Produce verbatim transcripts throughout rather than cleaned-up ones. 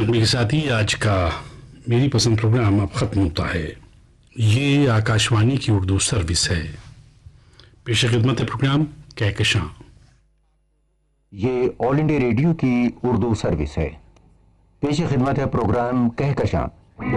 नगमे के साथ ही आज का मेरी पसंद प्रोग्राम अब ख़त्म होता है। ये आकाशवाणी की उर्दू सर्विस है। पेश खिदमत है प्रोग्राम कहकशां। ये ऑल इंडिया रेडियो की उर्दू सर्विस है। पेश खिदमत है प्रोग्राम कहकशां।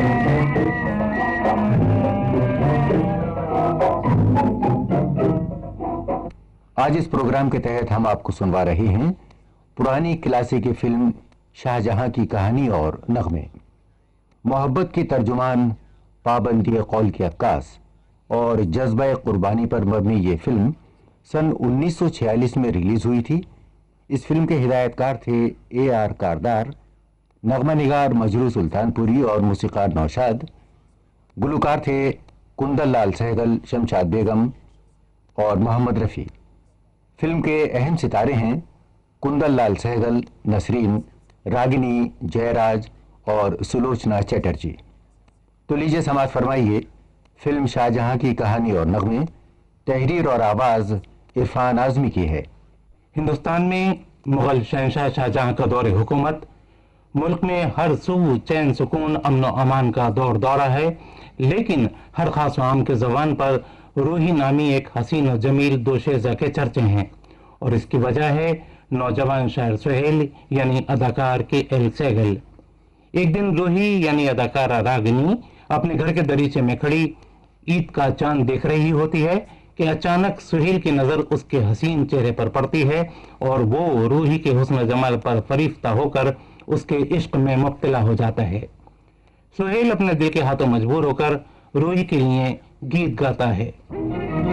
आज इस प्रोग्राम के तहत हम आपको सुनवा रहे हैं पुरानी क्लासिक फिल्म शाहजहां की कहानी और नगमे। मोहब्बत की तर्जुमान, पाबंदी कौल की अक्कास और जज्बा कुर्बानी पर मबनी ये फिल्म सन उन्नीस सौ छियालीस में रिलीज हुई थी। इस फिल्म के हिदायतकार थे ए आर कारदार, नगमा निगार मजरू सुल्तानपुरी और मूसीकार नौशाद। गुलकार थे कुंदन लाल सहगल, शमशाद बेगम और मोहम्मद रफ़ी। फिल्म के अहम सितारे हैं कुंदन लाल सहगल, नसरीन, रागिनी, जयराज और सुलोचना चटर्जी। तो लीजिए समाज फरमाइए, फिल्म शाहजहां की कहानी और नगमे, तहरीर और आवाज़ इरफान आज़मी की है। हिंदुस्तान में मुगल शहंशाह शाहजहां का दौर हुकूमत, मुल्क में हर सू चैन सुकून अमन व अमान का दौर दौरा है, लेकिन हर खास आम के ज़बान पर रूही नामी एक हसीन और जमील दोशेज़ा के चर्चे हैं। और इसकी वजह है नौजवान शायर सुहेल यानी अदाकार के एल सहगल। एक दिन रूही यानी अदाकारा रागिनी अपने घर के दरीचे में खड़ी ईद का चांद देख रही होती है कि अचानक सुहेल की नज़र उसके हसीन चेहरे पर पड़ती है और वो रूही के हुस्न जमाल पर फरीफ्ता होकर उसके इश्क में मुब्तला हो जाता है। सुहेल अपने दिल के हाथों मजबूर होकर रूही के लिए गीत गाता है।